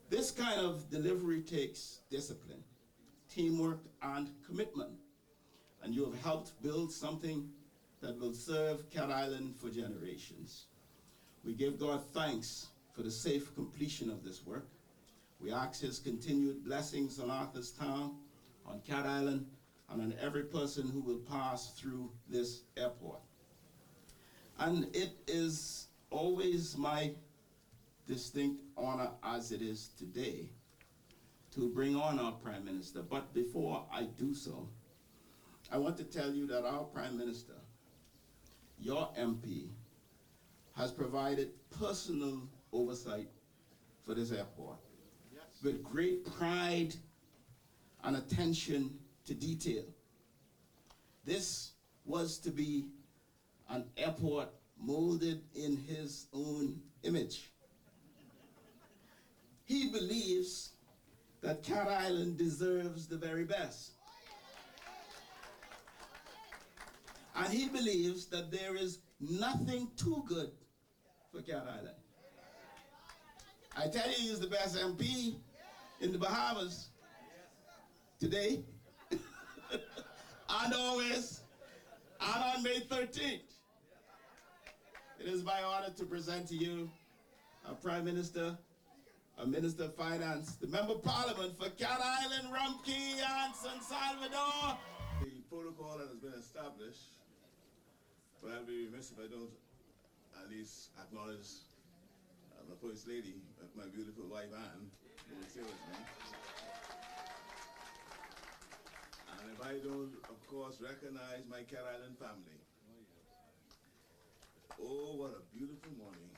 This kind of delivery takes discipline, teamwork, and commitment. And you have helped build something that will serve Cat Island for generations. We give God thanks for the safe completion of this work. We ask his continued blessings on Arthurstown, on Cat Island, and on every person who will pass through this airport. And it is always my distinct honor, as it is today, to bring on our Prime Minister. But before I do so, I want to tell you that our Prime Minister, your MP, has provided personal oversight for this airport with great pride and attention to detail. This was to be an airport molded in his own image. He believes that Cat Island deserves the very best. And he believes that there is nothing too good for Cat Island. I tell you, he's the best MP in the Bahamas today and always, and on May 13th. It is my honor to present to you our Prime Minister, our Minister of Finance, the Member of Parliament for Cat Island, Rumpke, and San Salvador. The protocol that has been established, but I'll be remiss if I don't at least acknowledge my First Lady, my beautiful wife Anne, who is here with me. And if I don't, of course, recognize my Cat Island family. Oh, what a beautiful morning.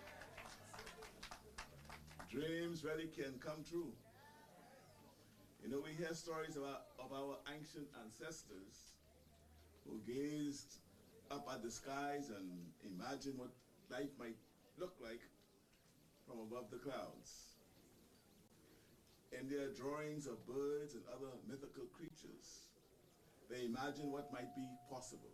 Dreams really can come true. You know, we hear stories of our ancient ancestors who gazed up at the skies and imagined what life might look like from above the clouds. In their drawings of birds and other mythical creatures, they imagined what might be possible.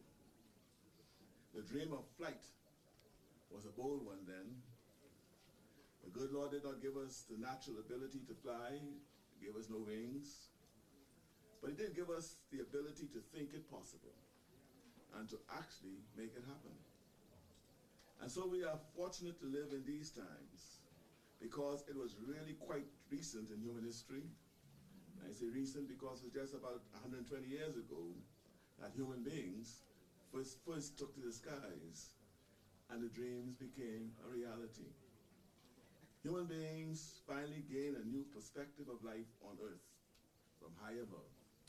The dream of flight was a bold one then. The good Lord did not give us the natural ability to fly, he gave us no wings, but he did give us the ability to think it possible and to actually make it happen. And so we are fortunate to live in these times because it was really quite recent in human history. I say recent because it was just about 120 years ago that human beings first took to the skies and the dreams became a reality. Human beings finally gained a new perspective of life on Earth from high above.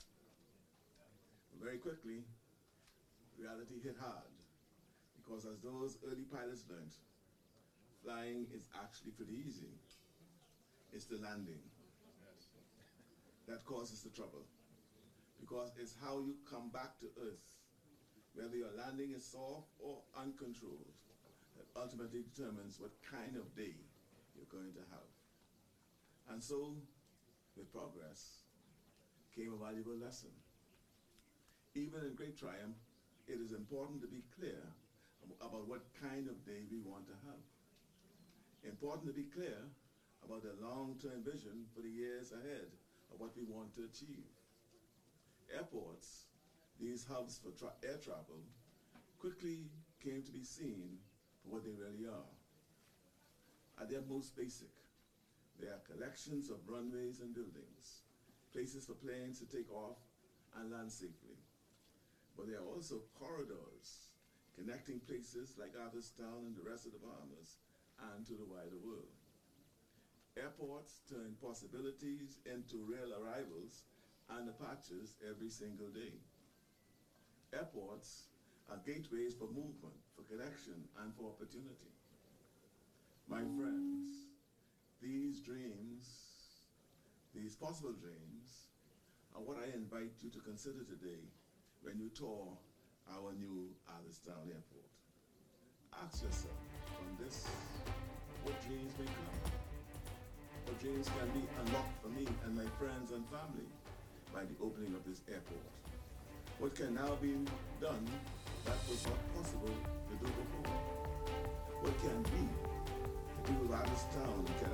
But very quickly, reality hit hard because as those early pilots learned, flying is actually pretty easy. It's the landing that causes the trouble because it's how you come back to Earth, whether your landing is soft or uncontrolled, that ultimately determines what kind of day you're going to have. And so, with progress, came a valuable lesson. Even in great triumph, it is important to be clear about what kind of day we want to have. Important to be clear about the long-term vision for the years ahead of what we want to achieve. Airports, these hubs for air travel, quickly came to be seen for what they really are. At their most basic, they are collections of runways and buildings, places for planes to take off and land safely. But they are also corridors connecting places like Arthurstown and the rest of the Bahamas and to the wider world. Airports turn possibilities into real arrivals and departures every single day. Airports are gateways for movement, for connection, and for opportunity. My friends, these dreams, these possible dreams, are what I invite you to consider today when you tour our new Arthurstown Airport. Ask yourself from this, what dreams may come? What dreams can be unlocked for me and my friends and family by the opening of this airport? What can now be done that was not possible to do before? What can be the people of Arthurstown and